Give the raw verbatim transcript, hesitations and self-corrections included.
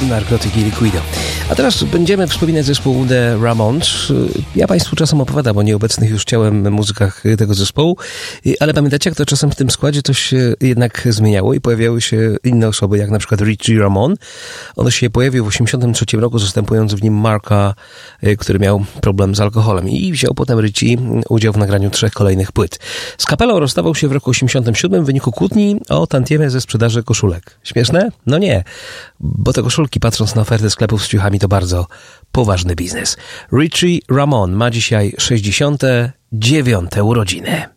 Narcotic i Liquido. A teraz będziemy wspominać zespół The Ramones. Ja Państwu czasem opowiadam o nieobecnych już ciałem muzykach tego zespołu, ale pamiętacie, jak to czasem w tym składzie coś się jednak zmieniało i pojawiały się inne osoby, jak na przykład Richie Ramone. On się pojawił w osiemdziesiątym trzecim roku, zastępując w nim Marka, który miał problem z alkoholem, i wziął potem Richie udział w nagraniu trzech kolejnych płyt. Z kapelą rozstawał się w roku osiemdziesiątym siódmym w wyniku kłótni o tantiemę ze sprzedaży koszulek. Śmieszne? No nie, bo te koszulki, patrząc na ofertę sklepów z ciuchami, to bardzo poważny biznes. Richie Ramone ma dzisiaj sześćdziesiąte dziewiąte urodziny.